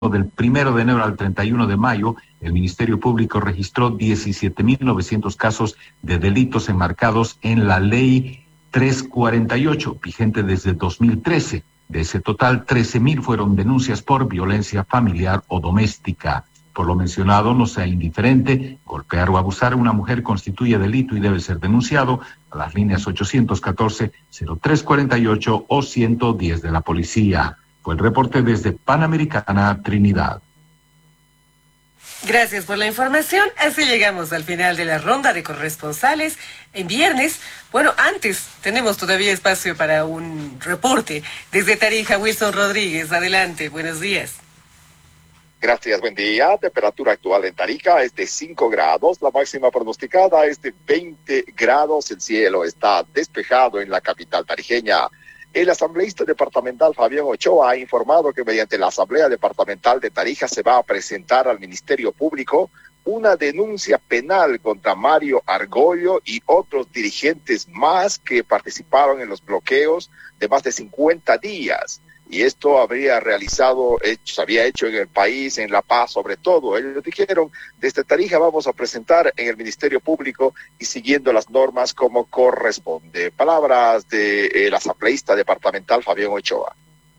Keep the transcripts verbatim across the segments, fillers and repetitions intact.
del primero de enero al treinta y uno de mayo, el Ministerio Público registró diecisiete mil novecientos casos de delitos enmarcados en la Ley trescientos cuarenta y ocho, vigente desde dos mil trece. De ese total, trece mil fueron denuncias por violencia familiar o doméstica. Por lo mencionado, no sea indiferente, golpear o abusar a una mujer constituye delito y debe ser denunciado a las líneas ochocientos catorce, cero tres cuarenta y ocho o ciento diez de la policía. Fue el reporte desde Panamericana, Trinidad. Gracias por la información. Así llegamos al final de la ronda de corresponsales en viernes. Bueno, antes tenemos todavía espacio para un reporte desde Tarija. Wilson Rodríguez, adelante, buenos días. Gracias, buen día. Temperatura actual en Tarija es de cinco grados, la máxima pronosticada es de veinte grados, el cielo está despejado en la capital tarijeña. El asambleísta departamental Fabián Ochoa ha informado que mediante la Asamblea Departamental de Tarija se va a presentar al Ministerio Público una denuncia penal contra Mario Argollo y otros dirigentes más que participaron en los bloqueos de más de cincuenta días. Y esto habría realizado, hecho, se había hecho en el país, en La Paz sobre todo. Ellos dijeron, desde Tarija vamos a presentar en el Ministerio Público y siguiendo las normas como corresponde. Palabras del asambleísta departamental Fabián Ochoa.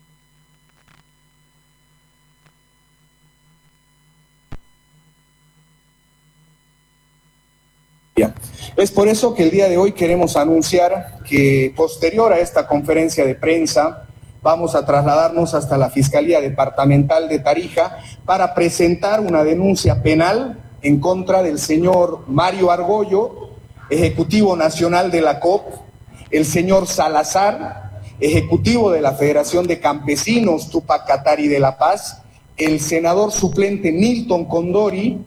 Es por eso que el día de hoy queremos anunciar que posterior a esta conferencia de prensa, vamos a trasladarnos hasta la Fiscalía Departamental de Tarija para presentar una denuncia penal en contra del señor Mario Argollo, Ejecutivo Nacional de la C O P, el señor Salazar, Ejecutivo de la Federación de Campesinos Tupac Katari de La Paz, el senador suplente Milton Condori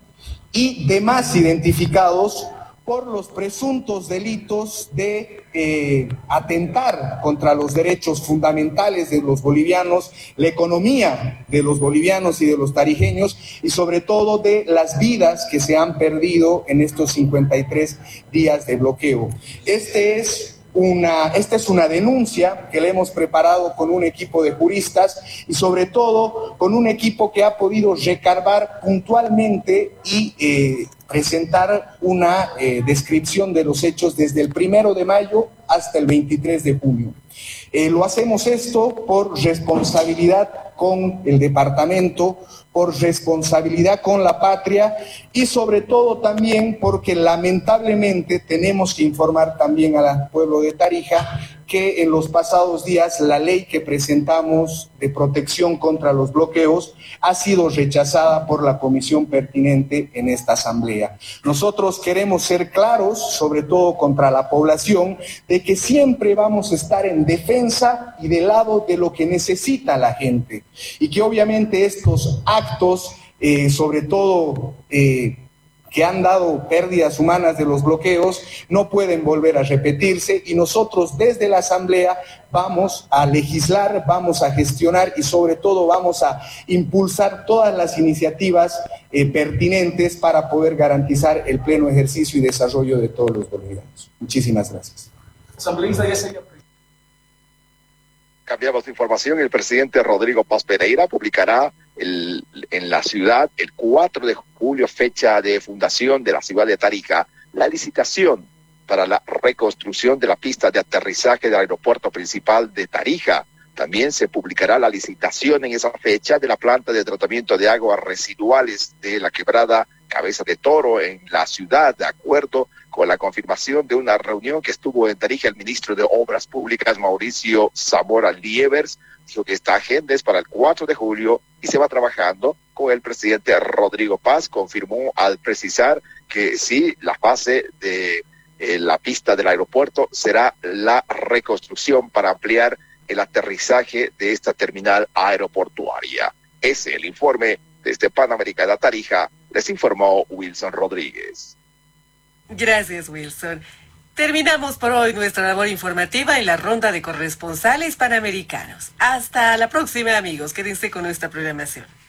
y demás identificados por los presuntos delitos de eh, atentar contra los derechos fundamentales de los bolivianos, la economía de los bolivianos y de los tarijeños, y sobre todo de las vidas que se han perdido en estos cincuenta y tres días de bloqueo. Este es Una, esta es una denuncia que le hemos preparado con un equipo de juristas y sobre todo con un equipo que ha podido recabar puntualmente y eh, presentar una eh, descripción de los hechos desde el primero de mayo hasta el veintitrés de junio. Eh, lo hacemos esto por responsabilidad con el departamento, por responsabilidad con la patria y sobre todo también porque lamentablemente tenemos que informar también al pueblo de Tarija que en los pasados días la ley que presentamos de protección contra los bloqueos ha sido rechazada por la comisión pertinente en esta asamblea. Nosotros queremos ser claros, sobre todo contra la población, de que siempre vamos a estar en defensa y del lado de lo que necesita la gente y que obviamente estos actos, eh, sobre todo eh, que han dado pérdidas humanas de los bloqueos, no pueden volver a repetirse y nosotros desde la Asamblea vamos a legislar, vamos a gestionar y sobre todo vamos a impulsar todas las iniciativas eh, pertinentes para poder garantizar el pleno ejercicio y desarrollo de todos los bolivianos. Muchísimas gracias. Asambleísta, ya sería... Cambiamos de información, el presidente Rodrigo Paz Pereira publicará el, en la ciudad el cuatro de julio, fecha de fundación de la ciudad de Tarija, la licitación para la reconstrucción de la pista de aterrizaje del aeropuerto principal de Tarija. También se publicará la licitación en esa fecha de la planta de tratamiento de aguas residuales de la quebrada Cabeza de Toro en la ciudad, de acuerdo con la confirmación de una reunión que estuvo en Tarija el ministro de Obras Públicas, Mauricio Zamora Lievers, dijo que esta agenda es para el cuatro de julio y se va trabajando con el presidente Rodrigo Paz. Confirmó al precisar que sí, la fase de eh, la pista del aeropuerto será la reconstrucción para ampliar el aterrizaje de esta terminal aeroportuaria. Ese es el informe desde Panamericana Tarija, les informó Wilson Rodríguez. Gracias, Wilson. Terminamos por hoy nuestra labor informativa en la ronda de corresponsales panamericanos. Hasta la próxima, amigos. Quédense con nuestra programación.